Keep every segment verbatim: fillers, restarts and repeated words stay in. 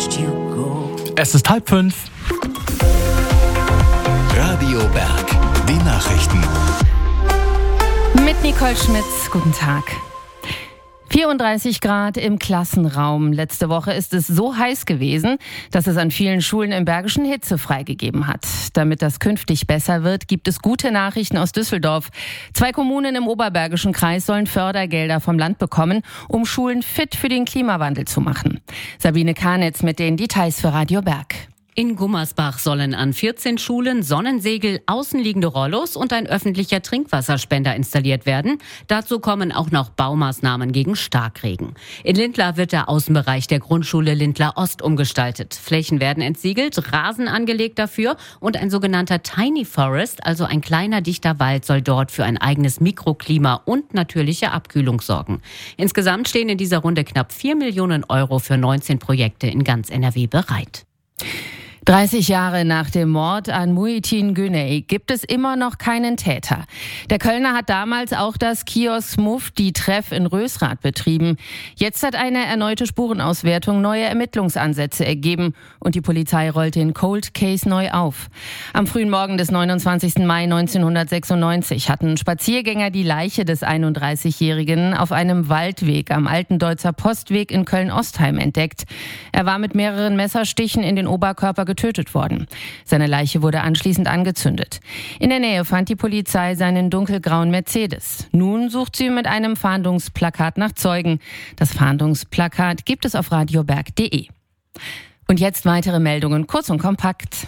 watched you go. Es ist halb fünf. Radio Berg, die Nachrichten. Mit Nicole Schmitz, guten Tag. vierunddreißig Grad im Klassenraum. Letzte Woche ist es so heiß gewesen, dass es an vielen Schulen im Bergischen Hitze freigegeben hat. Damit das künftig besser wird, gibt es gute Nachrichten aus Düsseldorf. Zwei Kommunen im Oberbergischen Kreis sollen Fördergelder vom Land bekommen, um Schulen fit für den Klimawandel zu machen. Sabine Karnitz mit den Details für Radio Berg. In Gummersbach sollen an vierzehn Schulen Sonnensegel, außenliegende Rollos und ein öffentlicher Trinkwasserspender installiert werden. Dazu kommen auch noch Baumaßnahmen gegen Starkregen. In Lindlar wird der Außenbereich der Grundschule Lindlar Ost umgestaltet. Flächen werden entsiegelt, Rasen angelegt dafür und ein sogenannter Tiny Forest, also ein kleiner dichter Wald, soll dort für ein eigenes Mikroklima und natürliche Abkühlung sorgen. Insgesamt stehen in dieser Runde knapp vier Millionen Euro für neunzehn Projekte in ganz N R W bereit. dreißig Jahre nach dem Mord an Muhittin Güney gibt es immer noch keinen Täter. Der Kölner hat damals auch das Kiosk Mufti Treff in Rösrath betrieben. Jetzt hat eine erneute Spurenauswertung neue Ermittlungsansätze ergeben und die Polizei rollt den Cold Case neu auf. Am frühen Morgen des neunundzwanzigsten Mai neunzehnhundertsechsundneunzig hatten Spaziergänger die Leiche des einunddreißigjährigen auf einem Waldweg am Alten Deutzer Postweg in Köln-Ostheim entdeckt. Er war mit mehreren Messerstichen in den Oberkörper getötet worden. Seine Leiche wurde anschließend angezündet. In der Nähe fand die Polizei seinen dunkelgrauen Mercedes. Nun sucht sie mit einem Fahndungsplakat nach Zeugen. Das Fahndungsplakat gibt es auf radioberg punkt de. Und jetzt weitere Meldungen, kurz und kompakt.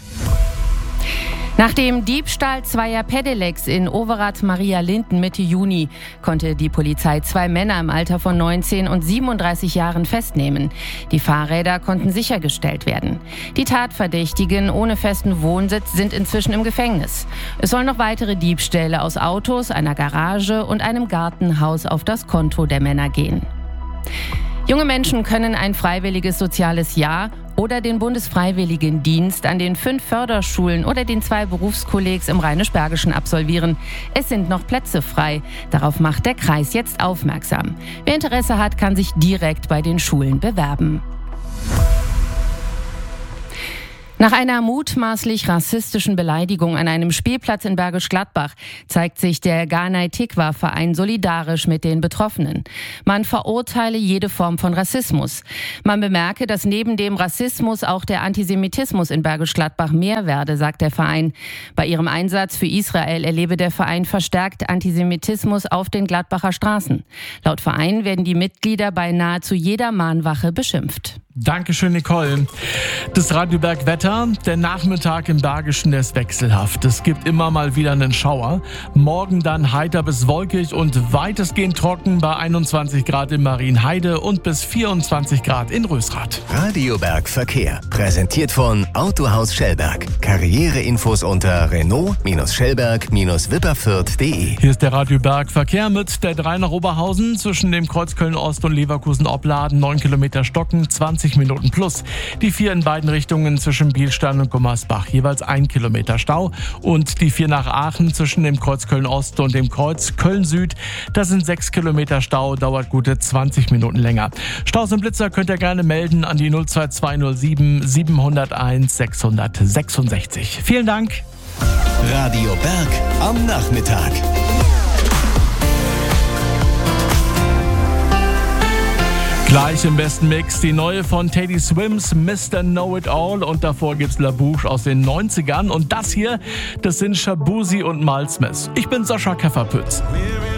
Nach dem Diebstahl zweier Pedelecs in Overath-Maria-Linden Mitte Juni konnte die Polizei zwei Männer im Alter von neunzehn und siebenunddreißig Jahren festnehmen. Die Fahrräder konnten sichergestellt werden. Die Tatverdächtigen ohne festen Wohnsitz sind inzwischen im Gefängnis. Es sollen noch weitere Diebstähle aus Autos, einer Garage und einem Gartenhaus auf das Konto der Männer gehen. Junge Menschen können ein freiwilliges soziales Jahr oder den Bundesfreiwilligendienst an den fünf Förderschulen oder den zwei Berufskollegs im Rheinisch-Bergischen absolvieren. Es sind noch Plätze frei. Darauf macht der Kreis jetzt aufmerksam. Wer Interesse hat, kann sich direkt bei den Schulen bewerben. Nach einer mutmaßlich rassistischen Beleidigung an einem Spielplatz in Bergisch Gladbach zeigt sich der Ghanai Tikva-Verein solidarisch mit den Betroffenen. Man verurteile jede Form von Rassismus. Man bemerke, dass neben dem Rassismus auch der Antisemitismus in Bergisch Gladbach mehr werde, sagt der Verein. Bei ihrem Einsatz für Israel erlebe der Verein verstärkt Antisemitismus auf den Gladbacher Straßen. Laut Verein werden die Mitglieder bei nahezu jeder Mahnwache beschimpft. Dankeschön, Nicole. Das Radio Berg Wetter. Der Nachmittag im Bergischen ist wechselhaft. Es gibt immer mal wieder einen Schauer. Morgen dann heiter bis wolkig und weitestgehend trocken bei einundzwanzig Grad in Marienheide und bis vierundzwanzig Grad in Rösrath. Radio Berg Verkehr. Präsentiert von Autohaus Schellberg. Karriereinfos unter Renault-Schellberg-Wipperfürth punkt de. Hier ist der Radio Berg Verkehr mit der drei nach Oberhausen zwischen dem Kreuz Köln-Ost und Leverkusen-Opladen. neun Kilometer Stocken, zwanzig Minuten plus. Die vier in beiden Richtungen zwischen Bielstein und Gummersbach jeweils ein Kilometer Stau. Und die vier nach Aachen zwischen dem Kreuz Köln-Ost und dem Kreuz Köln-Süd. Das sind sechs Kilometer Stau, dauert gute zwanzig Minuten länger. Staus und Blitzer könnt ihr gerne melden an die null zwei zwei null sieben sieben null eins sechs sechs sechs. Vielen Dank. Radio Berg am Nachmittag. Gleich im besten Mix die neue von Teddy Swims, Mister Know-It-All, und davor gibt's La Bouche aus den neunzigern und das hier, das sind Shabuzi und Malsmith. Ich bin Sascha Kefferpütz.